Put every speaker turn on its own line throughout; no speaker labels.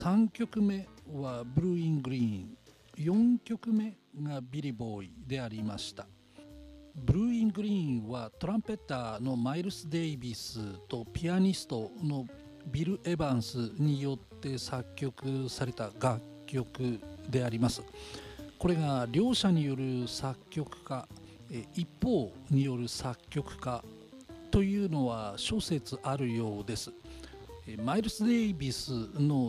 3曲目はブルーイングリーン、4曲目がビリーボーイでありました。ブルーイングリーンはトランペッターのマイルス・デイビスとピアニストのビル・エヴァンスによって作曲された楽曲であります。これが両者による作曲家、一方による作曲家というのは諸説あるようです。マイルス・デイビスの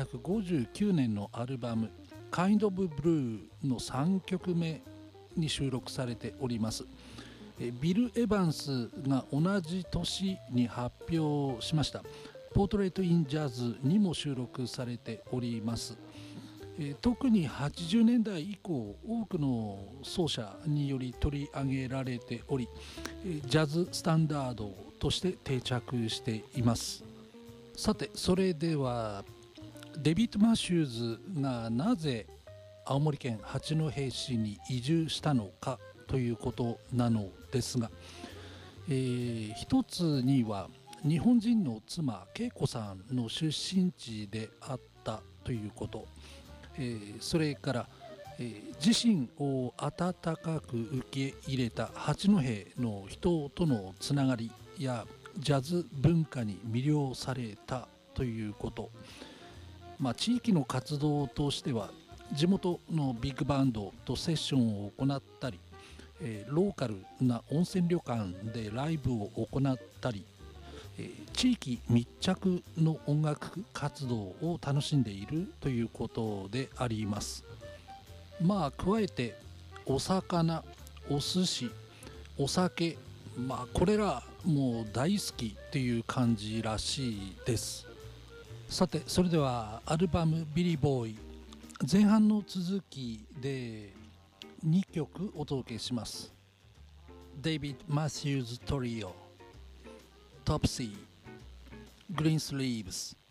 1959年のアルバム「Kind of Blue」の3曲目に収録されております。ビル・エヴァンスが同じ年に発表しました「ポートレート・イン・ジャズ」にも収録されております。特に80年代以降多くの奏者により取り上げられており、ジャズスタンダードとして定着しています。さて、それではデビッド・マシューズがなぜ青森県八戸市に移住したのかということなのですが、一つには日本人の妻恵子さんの出身地であったということ、それから、自身を温かく受け入れた八戸の人とのつながりやジャズ文化に魅了されたということ、地域の活動としては地元のビッグバンドとセッションを行ったり、ローカルな温泉旅館でライブを行ったり、地域密着の音楽活動を楽しんでいるということであります。加えてお魚、お寿司、お酒、これらもう大好きっていう感じらしいです。さて、それではアルバム「ビリーボーイ」前半の続きで2曲お届けします。デイビッド・マシューズ・トリオ、トプシー、グリーンスリーブス。